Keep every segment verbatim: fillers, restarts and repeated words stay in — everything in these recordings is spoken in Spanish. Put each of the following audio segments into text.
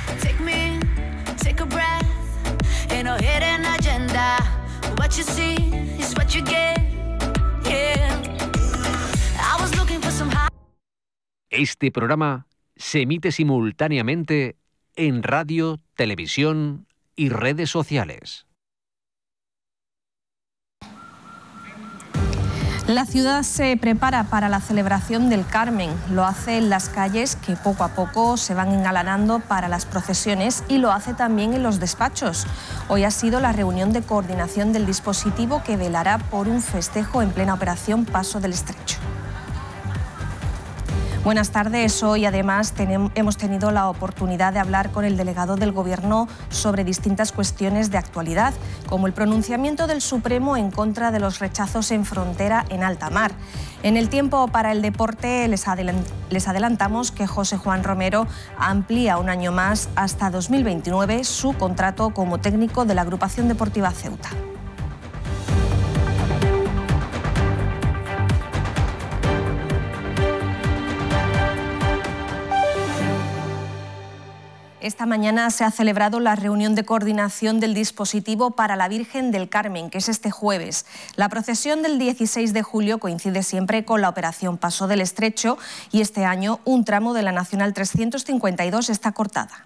Take me in, take a breath. Ain't no hidden agenda. What you see is what you get. Yeah. I was looking for some high. Este programa se emite simultáneamente en radio, televisión y redes sociales. La ciudad se prepara para la celebración del Carmen. Lo hace en las calles que poco a poco se van engalanando para las procesiones y lo hace también en los despachos. Hoy ha sido la reunión de coordinación del dispositivo que velará por un festejo en plena operación Paso del Estrecho. Buenas tardes. Hoy además tenem- hemos tenido la oportunidad de hablar con el delegado del Gobierno sobre distintas cuestiones de actualidad, como el pronunciamiento del Supremo en contra de los rechazos en frontera en alta mar. En el tiempo para el deporte les, adelant- les adelantamos que José Juan Romero amplía un año más hasta dos mil veintinueve su contrato como técnico de la Agrupación Deportiva Ceuta. Esta mañana se ha celebrado la reunión de coordinación del dispositivo para la Virgen del Carmen, que es este jueves. La procesión del dieciséis de julio coincide siempre con la operación Paso del Estrecho y este año un tramo de la Nacional trescientos cincuenta y dos está cortada.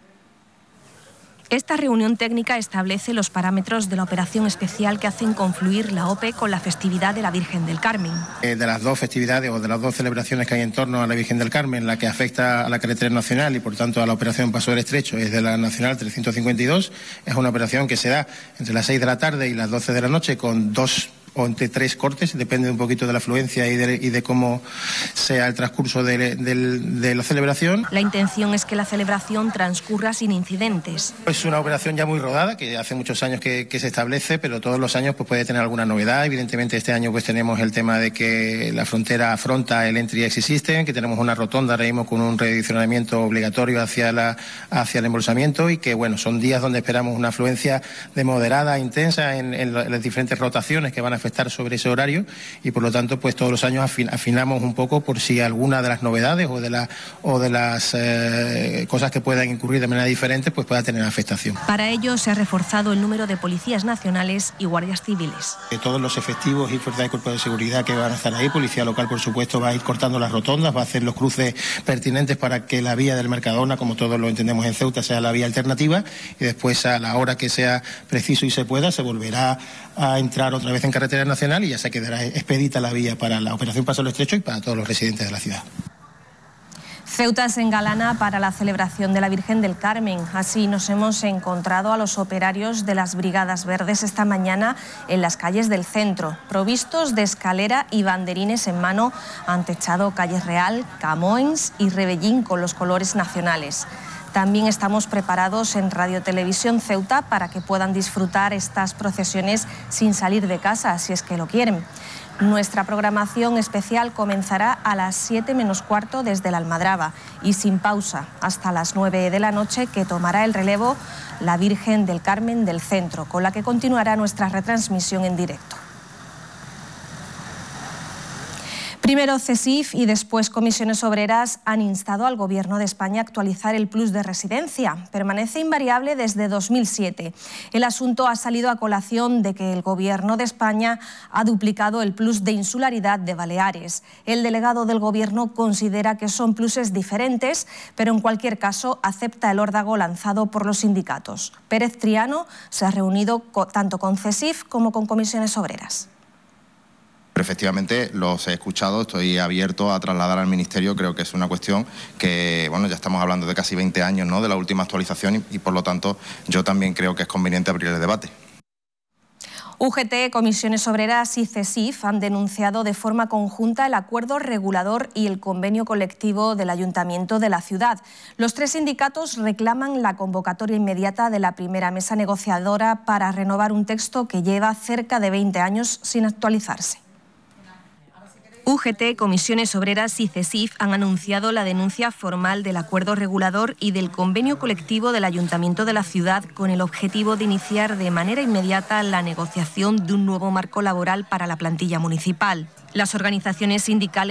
Esta reunión técnica establece los parámetros de la operación especial que hacen confluir la O P E con la festividad de la Virgen del Carmen. Eh, de las dos festividades o de las dos celebraciones que hay en torno a la Virgen del Carmen, la que afecta a la carretera nacional y por tanto a la operación Paso del Estrecho es de la Nacional trescientos cincuenta y dos, es una operación que se da entre las seis de la tarde y las doce de la noche con dos o entre tres cortes, depende un poquito de la afluencia y de, y de cómo sea el transcurso de, de, de la celebración. La intención es que la celebración transcurra sin incidentes. Es una operación ya muy rodada, que hace muchos años que, que se establece, pero todos los años pues, puede tener alguna novedad. Evidentemente este año pues tenemos el tema de que la frontera afronta el Entry Exit System, que tenemos una rotonda ahora mismo con un redireccionamiento obligatorio hacia, la, hacia el embolsamiento y que bueno, son días donde esperamos una afluencia de moderada, intensa en, en las diferentes rotaciones que van a afectar sobre ese horario y por lo tanto pues todos los años afin, afinamos un poco por si alguna de las novedades o de, la, o de las eh, cosas que puedan incurrir de manera diferente pues pueda tener afectación. Para ello se ha reforzado el número de policías nacionales y guardias civiles. Que todos los efectivos y fuerzas de cuerpo de seguridad que van a estar ahí, policía local por supuesto va a ir cortando las rotondas, va a hacer los cruces pertinentes para que la vía del Mercadona, como todos lo entendemos en Ceuta, sea la vía alternativa y después a la hora que sea preciso y se pueda se volverá a entrar otra vez en carretera nacional y ya se quedará expedita la vía para la operación Paso del Estrecho y para todos los residentes de la ciudad. Ceuta se engalana para la celebración de la Virgen del Carmen. Así nos hemos encontrado a los operarios de las Brigadas Verdes esta mañana en las calles del centro. Provistos de escalera y banderines en mano, han techado Calle Real, Camoens y Rebellín con los colores nacionales. También estamos preparados en Radio Televisión Ceuta para que puedan disfrutar estas procesiones sin salir de casa, si es que lo quieren. Nuestra programación especial comenzará a las siete menos cuarto desde la Almadraba y sin pausa hasta las nueve de la noche, que tomará el relevo la Virgen del Carmen del Centro, con la que continuará nuestra retransmisión en directo. Primero CESIF y después Comisiones Obreras han instado al Gobierno de España a actualizar el plus de residencia. Permanece invariable desde dos mil siete. El asunto ha salido a colación de que el Gobierno de España ha duplicado el plus de insularidad de Baleares. El delegado del Gobierno considera que son pluses diferentes, pero en cualquier caso acepta el órdago lanzado por los sindicatos. Pérez Triano se ha reunido tanto con CESIF como con Comisiones Obreras. Pero efectivamente los he escuchado, estoy abierto a trasladar al Ministerio, creo que es una cuestión que, bueno, ya estamos hablando de casi veinte años, ¿no?, de la última actualización y, y por lo tanto yo también creo que es conveniente abrir el debate. U G T, Comisiones Obreras y CESIF han denunciado de forma conjunta el acuerdo regulador y el convenio colectivo del Ayuntamiento de la ciudad. Los tres sindicatos reclaman la convocatoria inmediata de la primera mesa negociadora para renovar un texto que lleva cerca de veinte años sin actualizarse. U G T, Comisiones Obreras y CESIF han anunciado la denuncia formal del acuerdo regulador y del convenio colectivo del Ayuntamiento de la ciudad con el objetivo de iniciar de manera inmediata la negociación de un nuevo marco laboral para la plantilla municipal. Las organizaciones sindicales